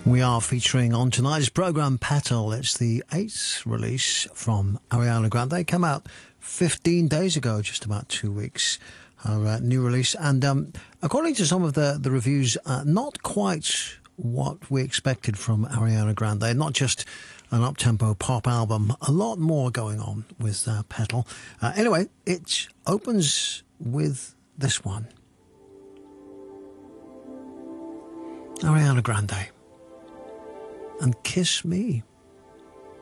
We are featuring on tonight's programme Petal. It's the 8th release from Ariana Grande. They came out 15 days ago, just about 2 weeks. Her new release. And according to some of the reviews, not quite what we expected from Ariana Grande. Not just an up-tempo pop album. A lot more going on with Petal. Anyway, it opens with this one. Ariana Grande. And Kiss Me.